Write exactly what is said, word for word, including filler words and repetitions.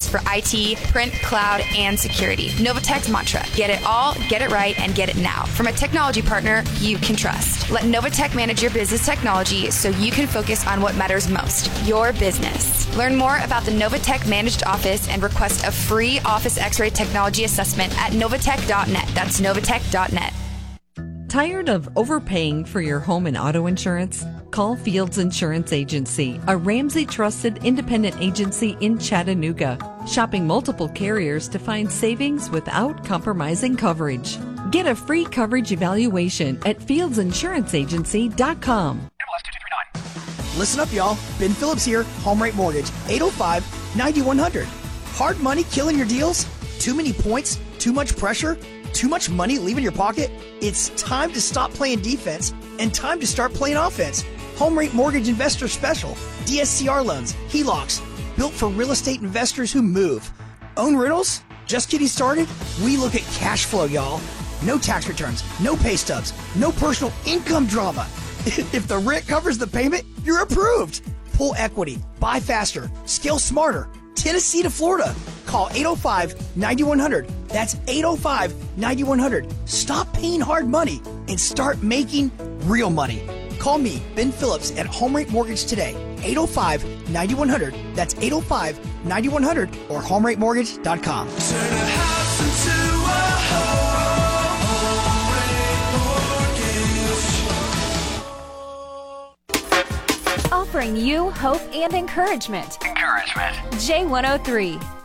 for I T, print, cloud, and security. Novatech's mantra: get it all, get it right, and get it now. From a technology partner you can trust. Let Novatech manage your business technology so you can focus on what matters most, your business. Learn more about the Novatech Managed Office and request a free Office X-ray technology assessment at novatech dot net. That's novatech dot net. Tired of overpaying for your home and auto insurance? Call Fields Insurance Agency, a Ramsey-trusted independent agency in Chattanooga, shopping multiple carriers to find savings without compromising coverage. Get a free coverage evaluation at fields insurance agency dot com. Listen up, y'all. Ben Phillips here, Home Rate Mortgage, eight oh five, nine one hundred. Hard money killing your deals? Too many points? Too much pressure? Too much money leaving your pocket? It's time to stop playing defense and time to start playing offense. Home Rate Mortgage Investor Special, D S C R loans, H E L O Cs, built for real estate investors who move. Own rentals? Just getting started? We look at cash flow, y'all. No tax returns, no pay stubs, no personal income drama. If the rent covers the payment, you're approved. Pull equity, buy faster, scale smarter. Tennessee to Florida. Call eight oh five, nine one hundred. That's eight oh five, nine one hundred. Stop paying hard money and start making real money. Call me, Ben Phillips, at Home Rate Mortgage today. eight oh five, nine one hundred. That's eight oh five, nine one hundred or home rate mortgage dot com. Turn a house into a home rate mortgage. Offering you hope and encouragement. Encouragement. J one oh three.